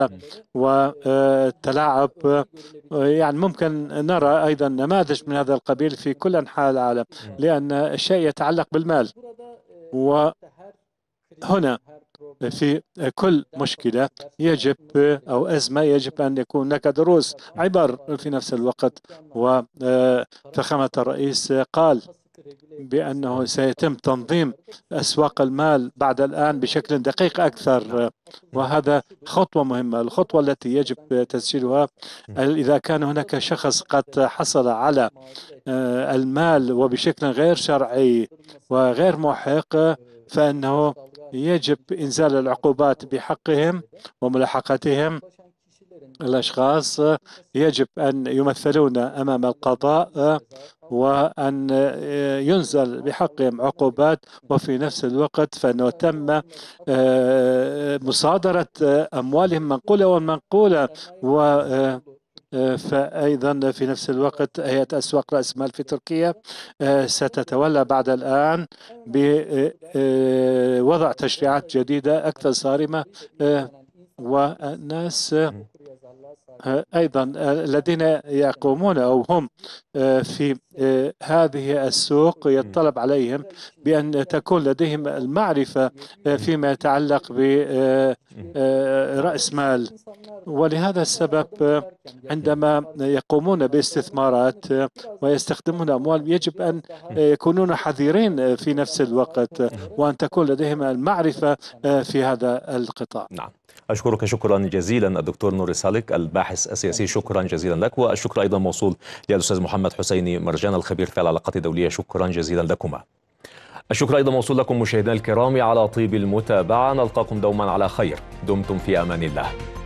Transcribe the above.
وتلاعب. يعني ممكن نرى أيضا نماذج من هذا القبيل في كل أنحاء العالم، لأن الشيء يتعلق بالمال. وهنا في كل مشكلة يجب أو أزمة يجب أن يكون هناك دروس عبر في نفس الوقت. وفخامة الرئيس قال بأنه سيتم تنظيم أسواق المال بعد الآن بشكل دقيق أكثر، وهذا خطوة مهمة. الخطوة التي يجب تسجيلها إذا كان هناك شخص قد حصل على المال وبشكل غير شرعي وغير محق، فإنه يجب إنزال العقوبات بحقهم وملاحقتهم. الأشخاص يجب أن يمثلون أمام القضاء وأن ينزل بحقهم عقوبات، وفي نفس الوقت فإنه تم مصادرة أموالهم منقولة والمنقولة. فأيضا في نفس الوقت هيئة أسواق رأس المال في تركيا ستتولى بعد الآن بوضع تشريعات جديدة أكثر صارمة. والناس أيضا الذين يقومون أو هم في هذه السوق يطلب عليهم بأن تكون لديهم المعرفة فيما يتعلق برأس مال. ولهذا السبب عندما يقومون باستثمارات ويستخدمون أموال يجب أن يكونون حذرين في نفس الوقت، وأن تكون لديهم المعرفة في هذا القطاع. نعم، أشكرك شكرا جزيلا الدكتور نوري سالك الباحث السياسي، شكرا جزيلا لك. والشكر أيضا موصول للأستاذ محمد حسيني مرجان الخبير في العلاقات الدولية، شكرا جزيلا لكما. الشكر أيضا موصول لكم مشاهدينا الكرام على طيب المتابعة، نلقاكم دوما على خير، دمتم في أمان الله.